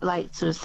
late sort of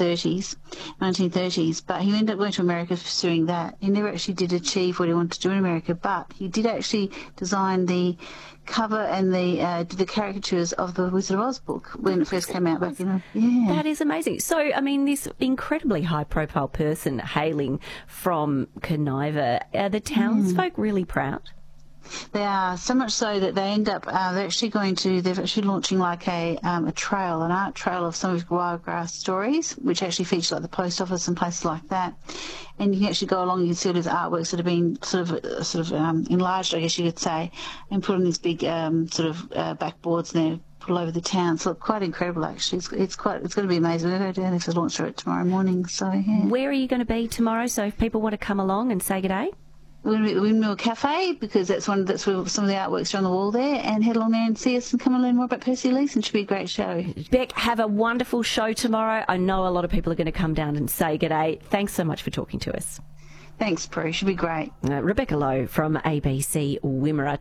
1930s, but he ended up going to America pursuing that. He never actually did achieve what he wanted to do in America, but he did actually design the cover and the caricatures of the Wizard of Oz book when it first came out back in. Yeah. That is amazing. So, I mean, this incredibly high-profile person hailing from Conniva, are the townsfolk really proud? They are, so much so that they end up, they're actually launching like a trail, an art trail of some of his Wiregrass stories, which actually feature like the post office and places like that. And you can actually go along, you can see all his artworks that have been sort of enlarged, I guess you could say, and put on these big backboards and they're put all over the town. So quite incredible, actually. It's going to be amazing. We're going to go down there to launch it tomorrow morning. So yeah. Where are you going to be tomorrow? So if people want to come along and say good day? We're going to be at the Windmill Cafe because that's where some of the artworks are on the wall there, and head along there and see us and come and learn more about Percy Leeson. It should be a great show. Beck, have a wonderful show tomorrow. I know a lot of people are going to come down and say good day. Thanks so much for talking to us. Thanks, Prue. Should be great. Rebecca Lowe from ABC Wimmera,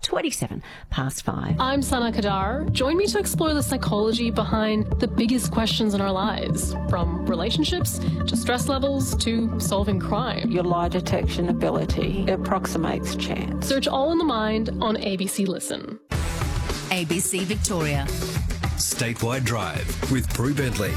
5:20. I'm Sana Kadar. Join me to explore the psychology behind the biggest questions in our lives, from relationships to stress levels to solving crime. Your lie detection ability approximates chance. Search All in the Mind on ABC Listen. ABC Victoria. Statewide Drive with Prue Bentley.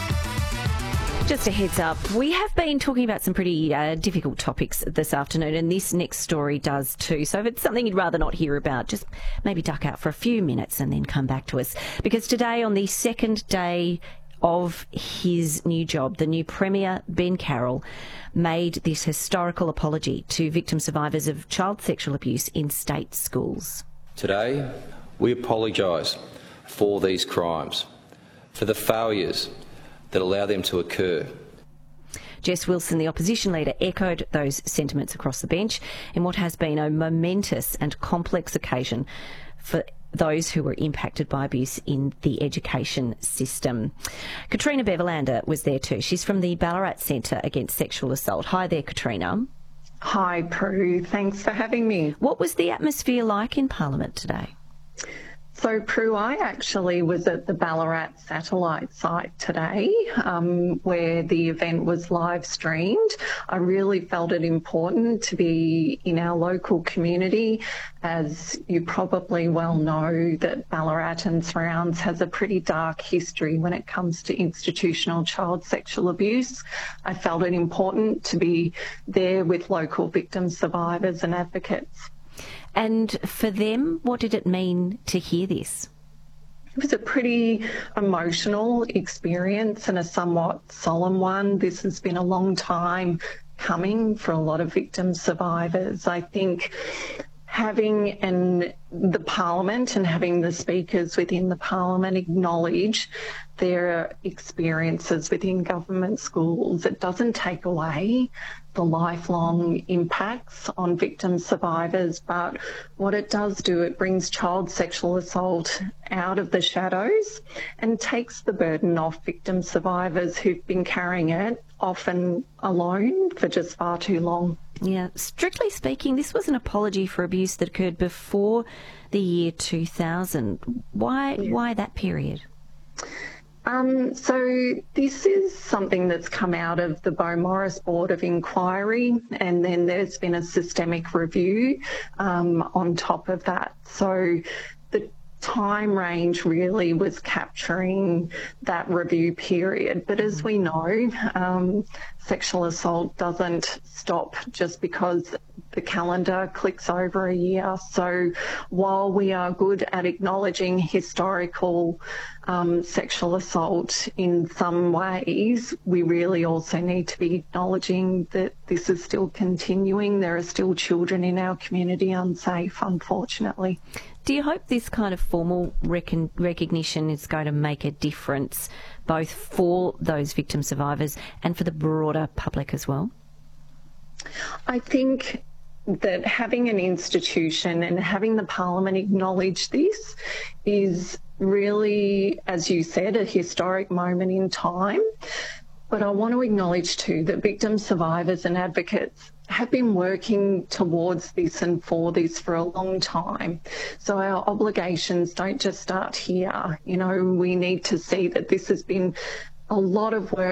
Just a heads up, we have been talking about some pretty difficult topics this afternoon, and this next story does too. So if it's something you'd rather not hear about, just maybe duck out for a few minutes and then come back to us. Because today, on the second day of his new job, the new Premier, Ben Carroll, made this historical apology to victim survivors of child sexual abuse in state schools. Today, we apologise for these crimes, for the failures that allow them to occur. Jess Wilson, the opposition leader, echoed those sentiments across the bench in what has been a momentous and complex occasion for those who were impacted by abuse in the education system. Katrina Beverlander was there too. She's from the Ballarat Centre Against Sexual Assault. Hi there, Katrina. Hi, Prue. Thanks for having me. What was the atmosphere like in Parliament today? So, Prue, I actually was at the Ballarat satellite site today where the event was live streamed. I really felt it important to be in our local community. As you probably well know, that Ballarat and surrounds has a pretty dark history when it comes to institutional child sexual abuse. I felt it important to be there with local victim survivors and advocates. And for them, what did it mean to hear this? It was a pretty emotional experience and a somewhat solemn one. This has been a long time coming for a lot of victim survivors. I think having the Parliament and having the speakers within the Parliament acknowledge their experiences within government schools, it doesn't take away the lifelong impacts on victim survivors, but what it does do, it brings child sexual assault out of the shadows and takes the burden off victim survivors who've been carrying it, often alone, for just far too long. Yeah, strictly speaking, this was an apology for abuse that occurred before the year 2000. Why that period? So this is something that's come out of the Beaumaris Board of Inquiry, and then there's been a systemic review on top of that. So the time range really was capturing that review period. But as we know, sexual assault doesn't stop just because the calendar clicks over a year. So while we are good at acknowledging historical sexual assault in some ways, we really also need to be acknowledging that this is still continuing. There are still children in our community unsafe, unfortunately. Do you hope this kind of formal recognition is going to make a difference both for those victim survivors and for the broader public as well? I think that having an institution and having the Parliament acknowledge this is really, as you said, a historic moment in time. But I want to acknowledge too that victim survivors and advocates have been working towards this and for this for a long time. So our obligations don't just start here. You know, we need to see that this has been a lot of work